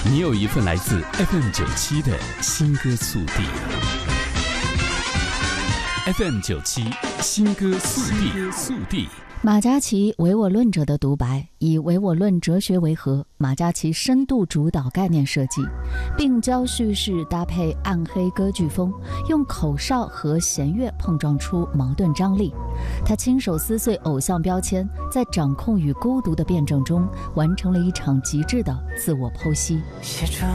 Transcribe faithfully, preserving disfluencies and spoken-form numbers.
你有一份来自 F M 九七的新歌速递。F M 九七新歌速递速递。 马嘉祺唯我论者的独白，以唯我论哲学为核，马嘉祺深度主导概念设计，病娇叙事搭配暗黑歌剧风，用口哨和弦乐碰撞出矛盾张力。他亲手撕碎偶像标签，在掌控与孤独的辩证中，完成了一场极致的自我剖析。